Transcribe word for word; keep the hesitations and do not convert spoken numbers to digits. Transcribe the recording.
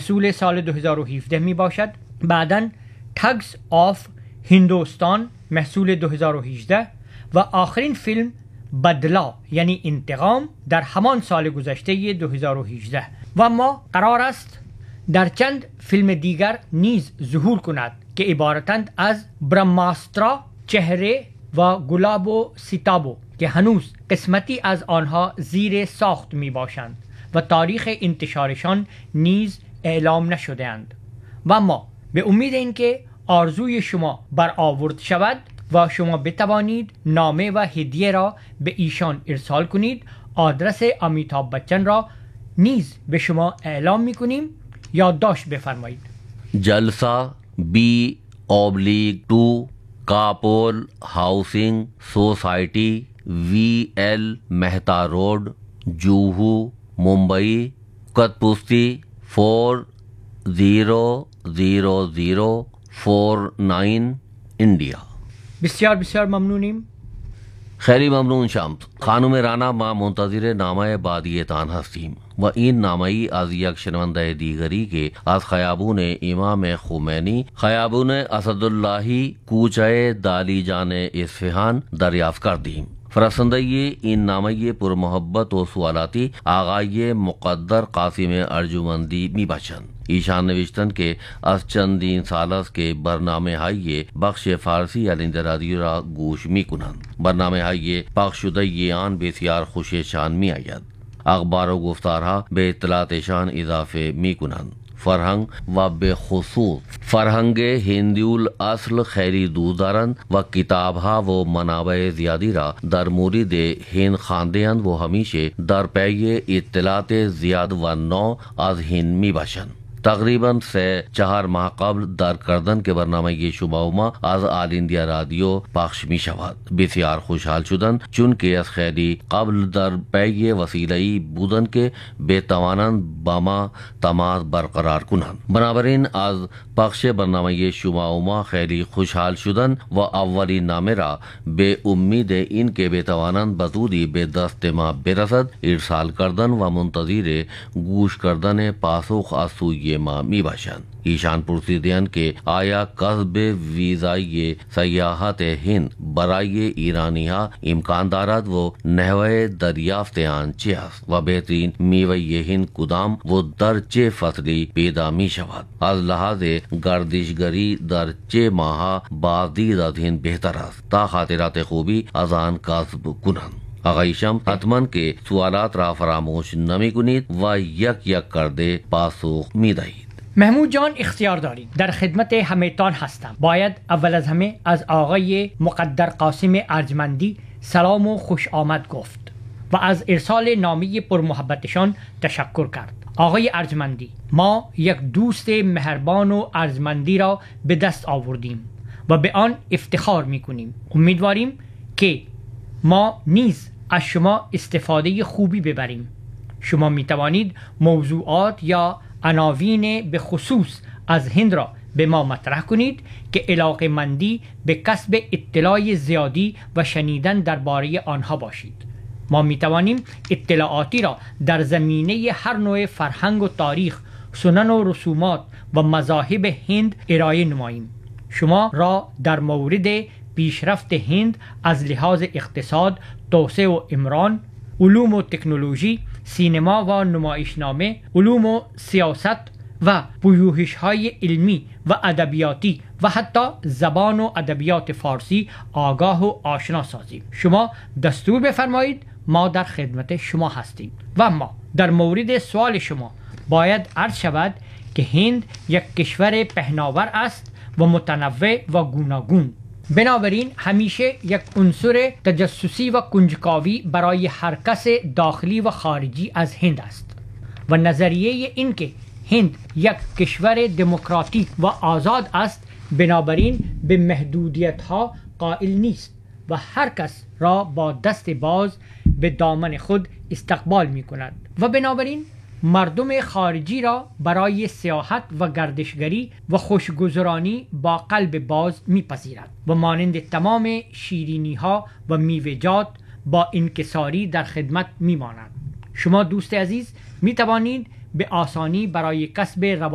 محصول سال دو هزار و هفده می باشد. بعداً تگز آف هندوستان محصول دو هزار و هجده و آخرین فیلم بدلا یعنی انتقام در همان سال گذشته دو هزار و هجده. و ما قرار است در چند فیلم دیگر نیز ظهور کند که عبارتند از براماسترا، چهره و گلابو سیتابو که هنوز قسمتی از آنها زیر ساخت می باشند و تاریخ انتشارشان نیز اعلام نشده اند. و ما به امید اینکه آرزوی شما برآورد شود و شما بتوانید نامه و هدیه را به ایشان ارسال کنید، آدرس امیتاب بچن را نیز به شما اعلام می کنیم. یادداشت بفرمایید. جلسہ بی اوبلیگ ٹو کاپول ہاؤسنگ سوسائٹی وی ایل مہتا روڈ جوہو ممبئی کتپوستی فور زیرو زیرو زیرو فور نائن انڈیا. بسیار بسیار ممنونیم. خیلی ممنون شمس. خانم رانا ما منتظر نامه بادیتان هستیم و این نامه‌ای از یک شنونده دیگری که از خیابون امام خمینی خیابون اسداللهی کوچه دالیجان اصفهان دریافت کردیم. فرستنده این نامه پر محبت و سوالاتی آقای مقدر قاسم ارجمندی می باشند. ایشان نوشتند که از چندین سال است که برنامه های بخش فارسی علنده رادیو را گوش می کنند. برنامه های پخش شده آن بسیار خوششان می آید. اخبار و گفتارها به اطلاعاتشان اضافه می کنند. فرهنگ و به خصوص فرهنگ هندی اصل خیلی دوست دارند و کتابها و منابع زیادی را در مورد هند خوانده‌اند و همیشه در پی اطلاعات زیاد و نو از هند می باشند. تقریباً سه چهار ماه قبل در کردن که برنامه شما و ما از آل انڈیا رادیو پخش می شود بسیار خوشحال شدند، چون که از خیلی قبل در پی وسیله‌ای بودند که بتوانند با ما تماس برقرار کنند. بنابراین از پخش برنامه شما و ما خیلی خوشحال شدند و اولین نامه را به امید این که بتوانند بزودی به دست ما برسد ارسال کردن و منتظر گوش کردن پاسخ از سوی ما می باشند. ایشان پرسیدند که آیا کسب ویزای سیاحت هند برای ایرانی ها امکان دارد و نحوه دریافت آن چه است و بهترین میوه هند کدام و در چه فصلی پیدا می شود. از لحاظ گردشگری در چه ماه بازدید از هند بهتر است تا خاطرات خوبی از آن کسب کنند. آقای شمس حتما که سوالات را فراموش نمی کنید و یک یک کرده پاسخ می دهید. محمود جان اختیار دارید. در خدمت همه‌تان هستم. باید اول از همه از آقای مقدر قاسم ارجمندی سلام و خوش آمد گفت و از ارسال نامه پر محبتشان تشکر کرد. آقای ارجمندی، ما یک دوست مهربان و ارجمندی را به دست آوردیم و به آن افتخار می کنیم. امیدواریم که ما نیز از شما استفاده خوبی ببریم. شما می توانید موضوعات یا عناوین به خصوص از هند را به ما مطرح کنید که علاقه‌مندی به کسب اطلاع زیادی و شنیدن درباره آنها باشید. ما می توانیم اطلاعاتی را در زمینه هر نوع فرهنگ و تاریخ، سنن و رسومات و مذاهب هند ارائه نماییم. شما را در مورد پیشرفت هند از لحاظ اقتصاد، توسعه و عمران، علوم و تکنولوژی، سینما و نمایشنامه، علوم و سیاست و پژوهش‌های علمی و ادبیاتی و حتی زبان و ادبیات فارسی آگاه و آشنا سازیم. شما دستور بفرمایید، ما در خدمت شما هستیم. و ما در مورد سوال شما باید عرض شود که هند یک کشور پهناور است و متنوع و گوناگون. بنابراین همیشه یک عنصر تجسسی و کنجکاوی برای هر کس داخلی و خارجی از هند است و نظریه این که هند یک کشور دموکراتیک و آزاد است بنابراین به محدودیت ها قائل نیست و هر کس را با دست باز به دامن خود استقبال می کند و بنابراین مردم خارجی را برای سیاحت و گردشگری و خوشگذرانی با قلب باز میپذیرد و مانند تمام شیرینی ها و میوه‌جات با انکساری در خدمت میماند. شما دوست عزیز می توانید به آسانی برای کسب